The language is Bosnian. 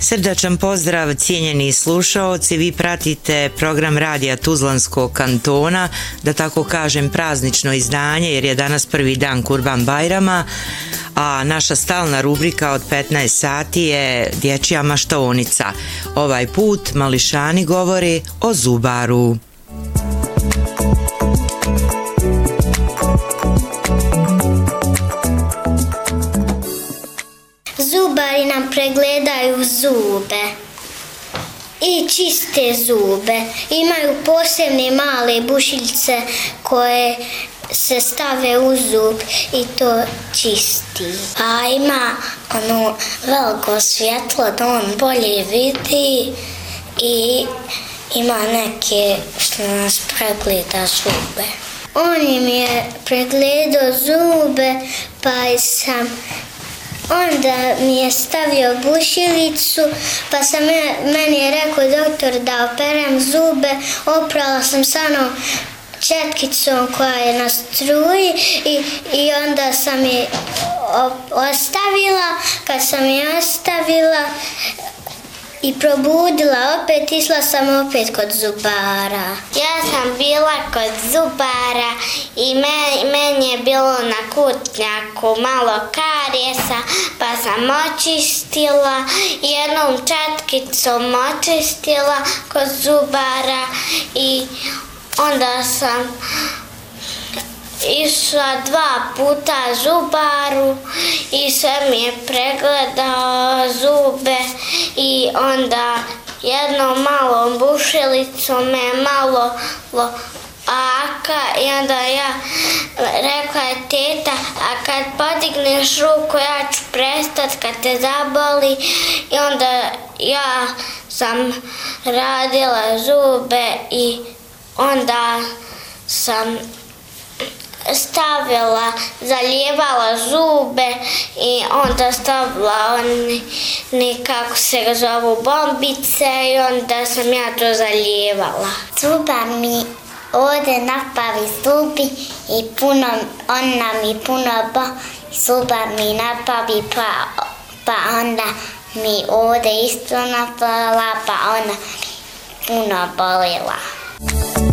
Srdačan pozdrav, cijenjeni slušaoci, vi pratite program radija Tuzlanskog kantona, da tako kažem praznično izdanje jer je danas prvi dan Kurban Bajrama, a naša stalna rubrika od 15 sati je Dječja maštaonica. Ovaj put mališani govori o zubaru. Zubari nam pregledaju zube i čiste zube. Imaju posebne male bušiljce koje se stave u zub i to čisti. A ima ono veliko svjetlo da on bolje vidi i ima neke što nas pregleda zube. On im je pregledao zube pa onda mi je stavio bušilicu, pa meni je rekao doktor da operem zube, oprala sam sa onom četkicom koja je na struji i onda sam je ostavila. Kad sam je ostavila i probudila opet, išla sam opet kod zubara. Ja sam bila kod zubara i meni je bilo na kutnjaku malo karijesa, pa sam očistila, jednom četkicom očistila kod zubara i onda sam išla 2 puta zubaru i sve mi je pregledao zube i onda jednom malom bušilicom me malo aka i onda ja rekla je teta, a kad podigneš ruku ja ću prestat kad te zaboli i onda ja sam radila zube i onda sam zaljevala zube i onda stavila kako se zovu bombice i onda sam ja to zaljevala. Zubar mi ovdje napravi zubi i on nam i puno zubar mi napravi pa onda mi ovdje isto napravila pa ona puno bolela.